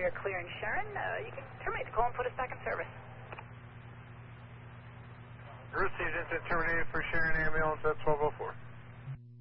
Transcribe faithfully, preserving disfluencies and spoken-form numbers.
you're clearing Sharon. Uh, you can terminate the call and put us back in service. Received incident terminated for Sharon ambulance at twelve oh four.